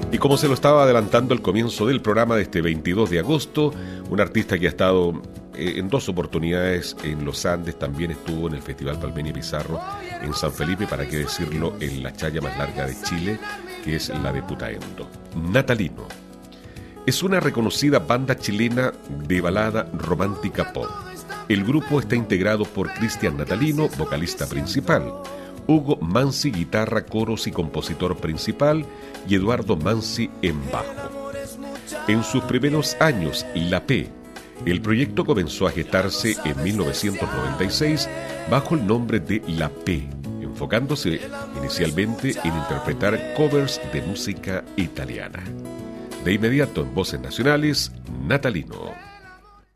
Y como se lo estaba adelantando al comienzo del programa de este 22 de agosto, un artista que ha estado en 2 oportunidades en los Andes, también estuvo en el Festival Palmeni Pizarro en San Felipe, para qué decirlo, en la chaya más larga de Chile, que es la de Putaendo. Natalino es una reconocida banda chilena de balada romántica pop. El grupo está integrado por Cristian Natalino, vocalista principal, Hugo Mansi, guitarra, coros y compositor principal, y Eduardo Mansi en bajo. En sus primeros años, La P, el proyecto comenzó a gestarse en 1996 bajo el nombre de La P, enfocándose inicialmente en interpretar covers de música italiana. De inmediato, en Voces Nacionales, Natalino.